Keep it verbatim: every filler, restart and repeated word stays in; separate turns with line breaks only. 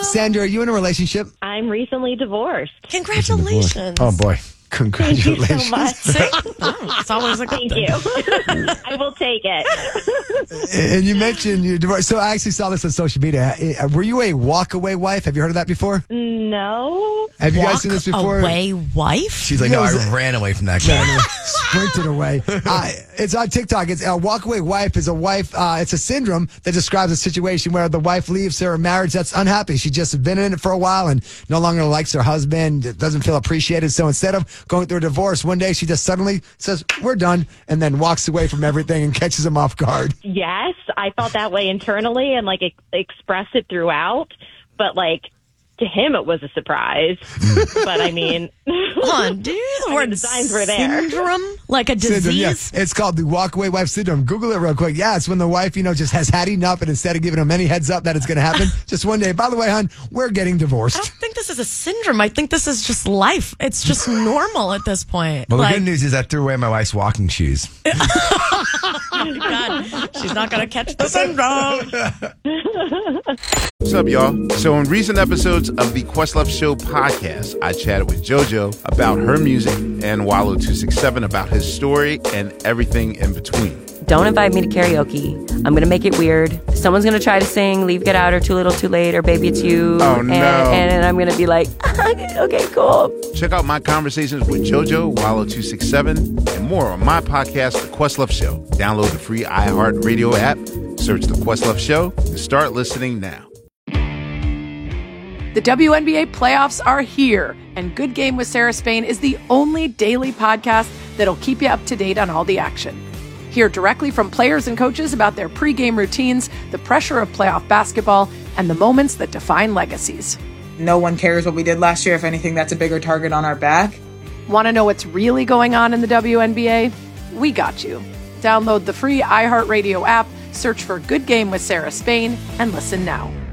Sandra, are you in a relationship?
I'm recently divorced.
Congratulations.
Oh, boy. Congratulations.
Thank you so much.
Oh, it's always a good
Thank
thing.
you. I will take it.
And you mentioned you're divorced. So I actually saw this on social media. Uh, Were you a walk-away wife? Have you heard of that before?
No.
Have you
Walk
guys seen this before?
away wife?
She's like,
Yeah,
no,
it
I
was-
ran away from that guy.
Sprinted away. Uh, it's on TikTok. It's a walk-away wife is a wife. Uh, it's a syndrome that describes a situation where the wife leaves her marriage that's unhappy. She's just been in it for a while and no longer likes her husband, doesn't feel appreciated. So instead of going through a divorce, one day she just suddenly says, we're done, and then walks away from everything and catches him off guard.
Yes, I felt that way internally and like ex- expressed it throughout. But like to him, it was a surprise. But I mean,
Hold on, do you use the
I mean,
word
the signs were there.
syndrome? Like a disease?
Syndrome, yeah. It's called the walk-away wife syndrome. Google it real quick. Yeah, it's when the wife, you know, just has had enough, and instead of giving him any heads up that it's going to happen, just one day, by the way, hon, we're getting
I
divorced.
don't think this is a syndrome. I think this is just life. It's just normal at this point.
Well, the
Like,
good news is I threw away my wife's walking shoes.
God, she's not going to catch the syndrome.
What's up, y'all? So in recent episodes of the Questlove Show podcast, I chatted with JoJo about her music and Wallow two six seven about his story and everything in between.
Don't invite me to karaoke. I'm going to make it weird. Someone's going to try to sing Leave, Get Out, or Too Little, Too Late, or Baby It's You.
Oh,
and,
no.
And, and I'm going to be like, okay, cool.
Check out my conversations with JoJo, Wallow two six seven, and more on my podcast, The Questlove Show. Download the free iHeartRadio app, search The Questlove Show, and start listening now.
The W N B A playoffs are here, and Good Game with Sarah Spain is the only daily podcast that'll keep you up to date on all the action. Hear directly from players and coaches about their pregame routines, the pressure of playoff basketball, and the moments that define legacies.
No one cares what we did last year. If anything, that's a bigger target on our back.
Want to know what's really going on in the W N B A? We got you. Download the free iHeartRadio app, search for Good Game with Sarah Spain, and listen now.